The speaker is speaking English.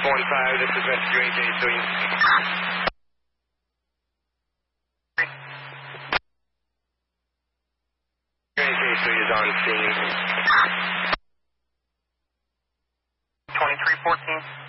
615, this is Rescue AJ3. AJ3 is on scene. 2314.